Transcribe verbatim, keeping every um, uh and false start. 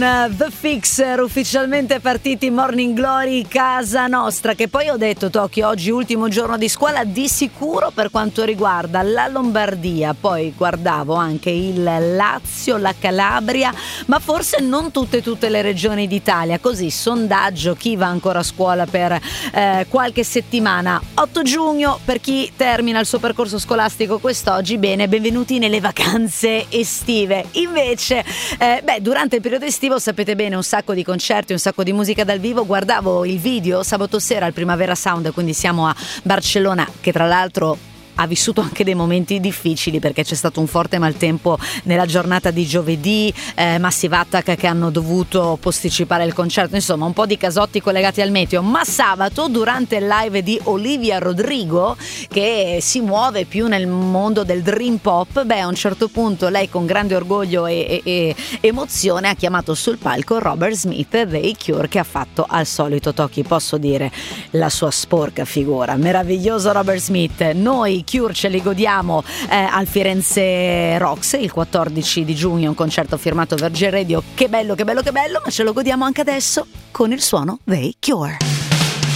The Fixer, ufficialmente partiti Morning Glory casa nostra, che poi ho detto Tokyo oggi ultimo giorno di scuola di sicuro per quanto riguarda la Lombardia, poi guardavo anche il Lazio, la Calabria, ma forse non tutte tutte le regioni d'Italia, così sondaggio chi va ancora a scuola per eh, qualche settimana. otto giugno per chi termina il suo percorso scolastico quest'oggi, bene, benvenuti nelle vacanze estive. Invece eh, beh, durante il periodo estivo sapete bene un sacco di concerti, un sacco di musica dal vivo. Guardavo il video sabato sera al Primavera Sound, quindi siamo a Barcellona, che tra l'altro ha vissuto anche dei momenti difficili perché c'è stato un forte maltempo nella giornata di giovedì, eh, Massive Attack che hanno dovuto posticipare il concerto, insomma un po' di casotti collegati al meteo. Ma sabato, durante il live di Olivia Rodrigo, che si muove più nel mondo del dream pop, beh a un certo punto lei con grande orgoglio e, e, e emozione ha chiamato sul palco Robert Smith dei Cure, che ha fatto al solito, Tocchi, posso dire, la sua sporca figura. Meraviglioso Robert Smith. Noi Cure ce li godiamo eh, al Firenze Rocks il quattordici di giugno, un concerto firmato Virgin Radio. Che bello, che bello, che bello, ma ce lo godiamo anche adesso con il suono dei Cure.